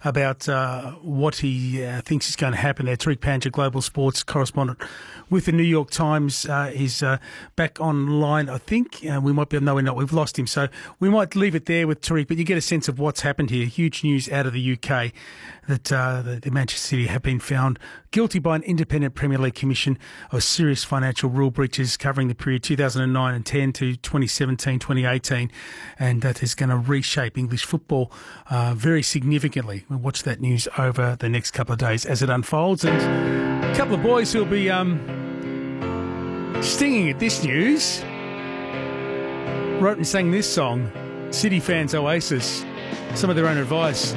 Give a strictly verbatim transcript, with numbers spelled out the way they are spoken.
about uh, what he uh, thinks is going to happen there. Tariq Panja, global sports correspondent with the New York Times, uh, is uh, back online, I think. Uh, we might be, no, we're not. We've lost him. So we might leave it there with Tariq, but you get a sense of what's happened here. Huge news out of the U K that uh, the, the Manchester City have been found guilty by an independent Premier League commission of serious financial rule breaches covering the period two thousand nine and ten to twenty seventeen, twenty eighteen, and that is going to reshape English football uh, very significantly. We'll watch that news over the next couple of days as it unfolds. And a couple of boys who'll be um, stinging at this news wrote and sang this song, City Fans Oasis, some of their own advice.